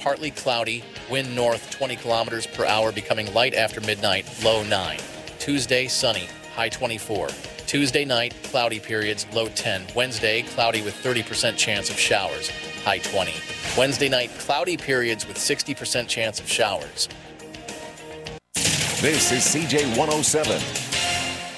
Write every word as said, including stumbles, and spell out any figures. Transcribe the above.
partly cloudy, wind north twenty kilometers per hour, becoming light after midnight, low nine. Tuesday, sunny, high twenty-four. Tuesday night, cloudy periods, low ten. Wednesday, cloudy with thirty percent chance of showers, high twenty. Wednesday night, cloudy periods with sixty percent chance of showers. This is C J one oh seven.